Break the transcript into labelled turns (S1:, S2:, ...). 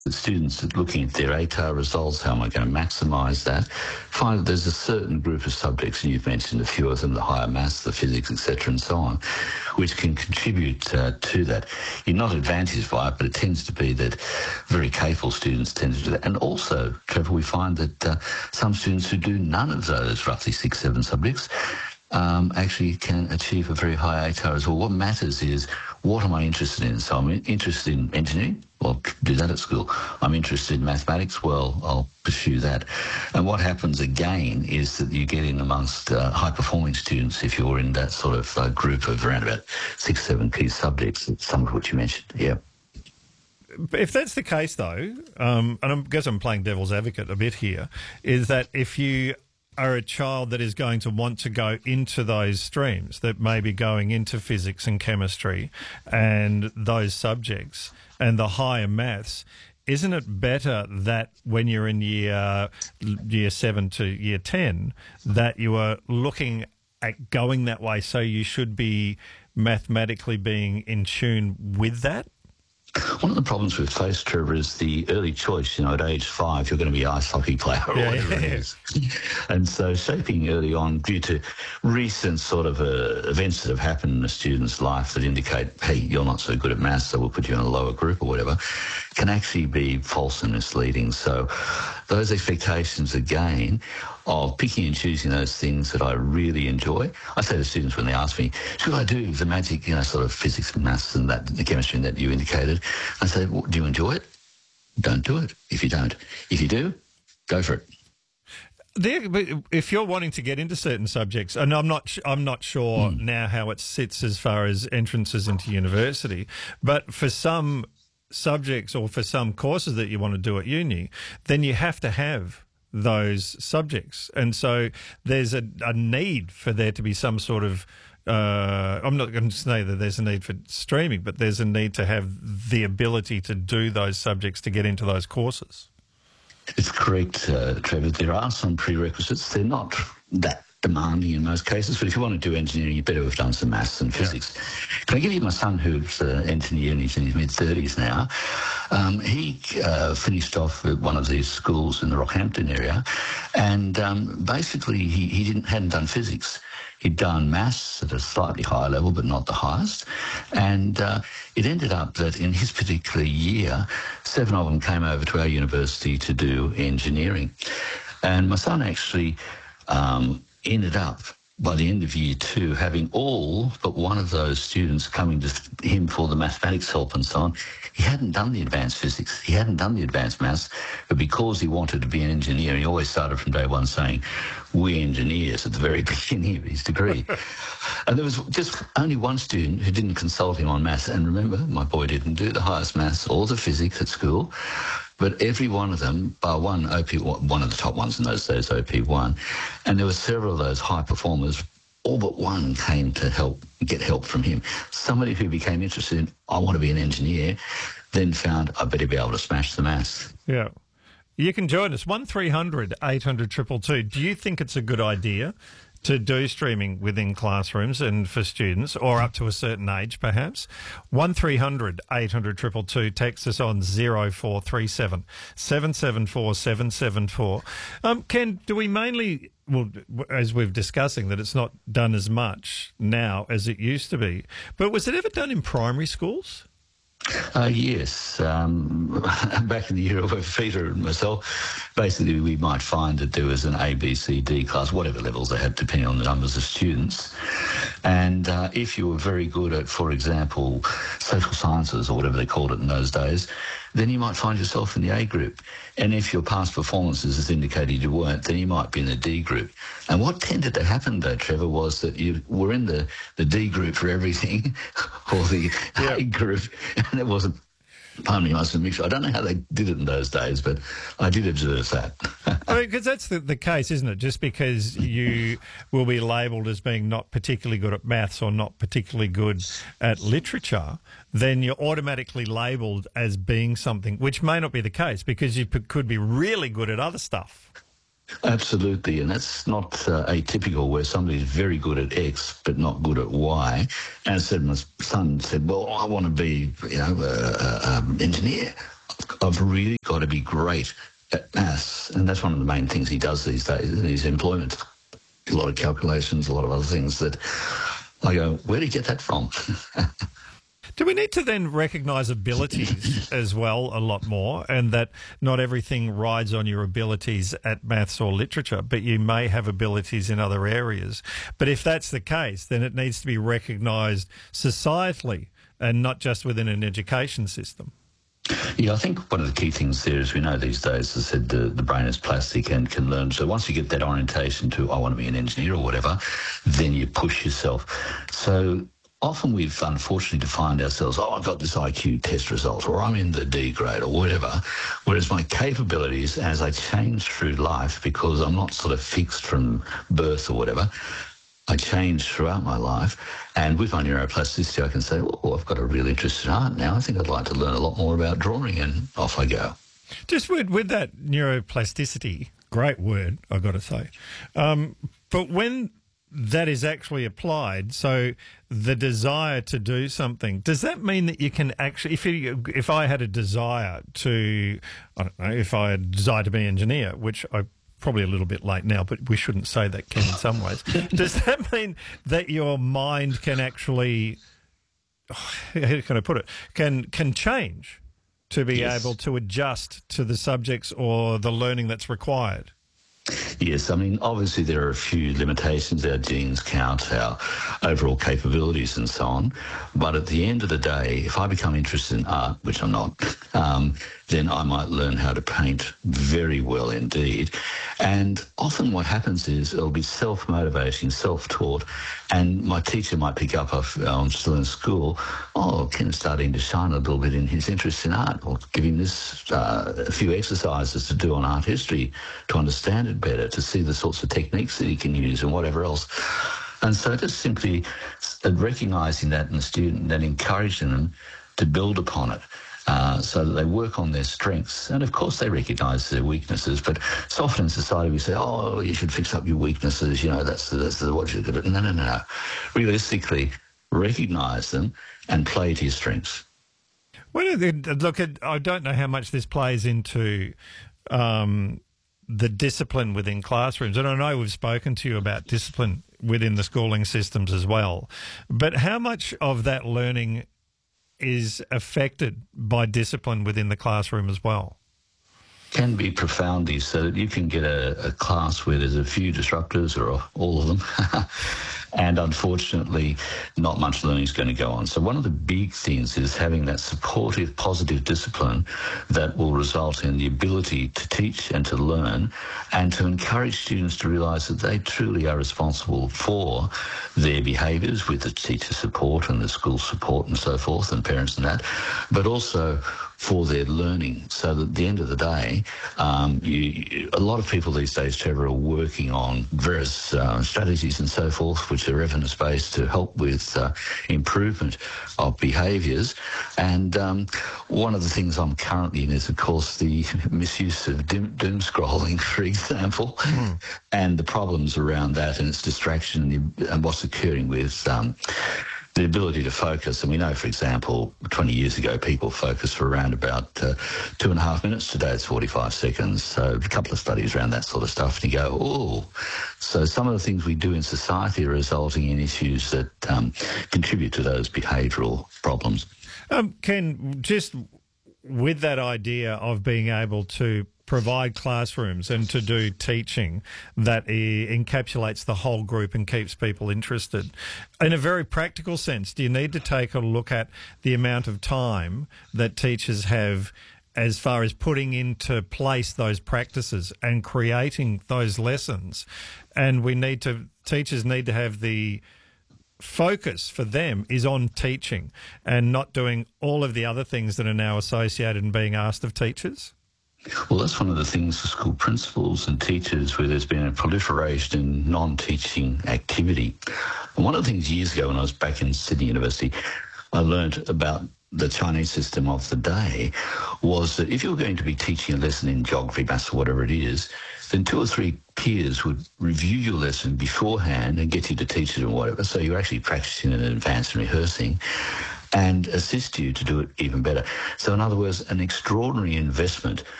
S1: The students looking at their ATAR results, how am I going to maximise that, find that there's a certain group of subjects, and you've mentioned a few of them, the higher maths, the physics, etc. and so on, which can contribute to that. You're not advantaged by it, but it tends to be that very capable students tend to do that. And also, Trevor, we find that some students who do none of those roughly 6-7 subjects actually can achieve a very high ATAR as well. What matters is, what am I interested in? So I'm interested in engineering. Well, do that at school. I'm interested in mathematics. Well, I'll pursue that. And what happens again is that you get in amongst high-performing students if you're in that sort of group of around about 6-7 key subjects, some of which you mentioned. Yeah.
S2: If that's the case, though, and I guess I'm playing devil's advocate a bit here, is that if you are a child that is going to want to go into those streams, that may be going into physics and chemistry and those subjects and the higher maths, isn't it better that when you're in year 7 to year 10 that you are looking at going that way, so you should be mathematically being in tune with that?
S1: One of the problems we've faced, Trevor, is the early choice. You know, at age 5, you're going to be an ice hockey player or whatever it is. And so shaping early on, due to recent sort of events that have happened in a student's life that indicate, hey, you're not so good at maths, so we'll put you in a lower group or whatever, can actually be false and misleading. So those expectations, again, of picking and choosing those things that I really enjoy. I say to students when they ask me, should I do the magic, sort of physics and maths and that, the chemistry that you indicated? I say, well, do you enjoy it? Don't do it if you don't. If you do, go for it.
S2: If you're wanting to get into certain subjects, and I'm not sure now how it sits as far as entrances into university, but for some subjects or for some courses that you want to do at uni, then you have to have those subjects. And so there's a need for there to be some sort of, I'm not going to say that there's a need for streaming, but there's a need to have the ability to do those subjects to get into those courses.
S1: It's correct, Trevor. There are some prerequisites. They're not that demanding in most cases, but if you want to do engineering, you better have done some maths and physics. Yeah. Can I give you my son, who's an engineer, and he's in his mid-30s now? He finished off at one of these schools in the Rockhampton area, and basically he hadn't done physics. He'd done maths at a slightly higher level, but not the highest. And it ended up that in his particular year, 7 of them came over to our university to do engineering. And my son actually ended up, by the end of year 2, having all but one of those students coming to him for the mathematics help and so on. He hadn't done the advanced physics, he hadn't done the advanced maths, but because he wanted to be an engineer, he always started from day one saying, "We engineers," at the very beginning of his degree. And there was just only one student who didn't consult him on maths. And remember, my boy didn't do the highest maths or the physics at school, but every one of them, bar one, one of the top ones in those days, OP1, and there were several of those high performers, all but one came to get help from him. Somebody who became interested in, I want to be an engineer, then found, I better be able to smash the maths.
S2: Yeah. You can join us, 1300 800 222. Do you think it's a good idea to do streaming within classrooms and for students, or up to a certain age perhaps? 1300 800 222. Text us on 0437 774 774. Ken, do we mainly, well, as we're discussing, that it's not done as much now as it used to be, but was it ever done in primary schools?
S1: Yes. Back in the era of Peter and myself, basically we might find that there was an A, B, C, D class, whatever levels they had, depending on the numbers of students. And if you were very good at, for example, social sciences or whatever they called it in those days, then you might find yourself in the A group. And if your past performances has indicated you weren't, then you might be in the D group. And what tended to happen, though, Trevor, was that you were in the D group for everything, or the A group, and it wasn't. Pardon me, I must admit, I don't know how they did it in those days, but I did observe that.
S2: I mean, because that's the case, isn't it? Just because you will be labelled as being not particularly good at maths or not particularly good at literature, then you're automatically labelled as being something, which may not be the case, because you could be really good at other stuff.
S1: Absolutely, and that's not atypical, where somebody's very good at X but not good at Y. And I said, my son said, well, I want to be, engineer. I've really got to be great at maths. And that's one of the main things he does these days in his employment. A lot of calculations, a lot of other things that I go, where did you get that from?
S2: Do we need to then recognise abilities as well a lot more, and that not everything rides on your abilities at maths or literature, but you may have abilities in other areas? But if that's the case, then it needs to be recognised societally and not just within an education system.
S1: Yeah, I think one of the key things there is we know these days, as I said, the brain is plastic and can learn. So once you get that orientation to, I want to be an engineer or whatever, then you push yourself. So often we've unfortunately defined ourselves, I've got this IQ test result, or I'm in the D grade or whatever, whereas my capabilities as I change through life, because I'm not sort of fixed from birth or whatever, I change throughout my life. And with my neuroplasticity, I can say, oh, I've got a real interest in art now. I think I'd like to learn a lot more about drawing, and off I go.
S2: Just with that neuroplasticity, great word, I've got to say. But when that is actually applied, so the desire to do something, does that mean that you can actually, if I had a desire to, I don't know, if I had a desire to be an engineer, which I probably a little bit late now, but we shouldn't say that, Ken, in some ways. Does that mean that your mind can actually, how can I put it, can change to be able to adjust to the subjects or the learning that's required?
S1: Yes, I mean, obviously there are a few limitations. Our genes count, our overall capabilities and so on. But at the end of the day, if I become interested in art, which I'm not, then I might learn how to paint very well indeed. And often what happens is it'll be self-motivating, self-taught, and my teacher might pick up, I'm still in school, Ken's starting to shine a little bit in his interest in art, or give him this, a few exercises to do on art history to understand it better, to see the sorts of techniques that he can use and whatever else. And so just simply recognising that in the student and then encouraging them to build upon it. So that they work on their strengths. And of course they recognise their weaknesses, but so often in society we say, you should fix up your weaknesses, that's what you're good at. No. Realistically, recognise them and play to your strengths.
S2: Well, look, I don't know how much this plays into the discipline within classrooms. And I know we've spoken to you about discipline within the schooling systems as well. But how much of that learning is affected by discipline within the classroom as well?
S1: Can be profoundly, so that you can get a class where there's a few disruptors or all of them. And unfortunately, not much learning is going to go on. So one of the big things is having that supportive, positive discipline that will result in the ability to teach and to learn, and to encourage students to realise that they truly are responsible for their behaviours with the teacher support and the school support and so forth, and parents and that, but also for their learning. So that at the end of the day, a lot of people these days, Trevor, are working on various strategies and so forth, which are evidence-based to help with improvement of behaviours. And one of the things I'm currently in is, of course, the misuse of doom scrolling, for example, and the problems around that and its distraction and what's occurring with the ability to focus. And we know, for example, 20 years ago, people focused for around about 2.5 minutes. Today it's 45 seconds. So a couple of studies around that sort of stuff. And you go, so some of the things we do in society are resulting in issues that contribute to those behavioural problems.
S2: Ken, just with that idea of being able to provide classrooms and to do teaching that encapsulates the whole group and keeps people interested, in a very practical sense, do you need to take a look at the amount of time that teachers have as far as putting into place those practices and creating those lessons? And teachers need to have the focus for them is on teaching and not doing all of the other things that are now associated and being asked of teachers?
S1: Well, that's one of the things for school principals and teachers where there's been a proliferation in non-teaching activity. And one of the things years ago when I was back in Sydney University, I learned about the Chinese system of the day was that if you're going to be teaching a lesson in geography, maths, or whatever it is, then 2 or 3 peers would review your lesson beforehand and get you to teach it and whatever. So you're actually practicing in advance and rehearsing. and assist you to do it even better. So in other words, an extraordinary investment